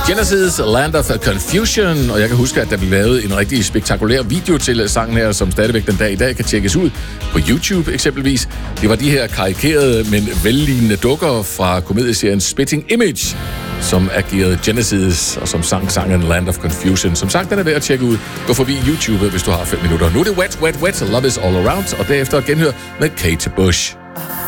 Genesis, Land of Confusion, og jeg kan huske, at der blev lavet en rigtig spektakulær video til sangen her, som stadigvæk den dag i dag kan tjekkes ud på YouTube eksempelvis. Det var de her karikerede, men vellignende dukker fra komedieserien Spitting Image, som agerede Genesis, og som sang sangen Land of Confusion. Som sagt, den er værd at tjekke ud. Gå forbi YouTube, hvis du har 5 minutter. Nu er det Wet, Wet, Wet, Love is All Around, og derefter genhør med Kate Bush.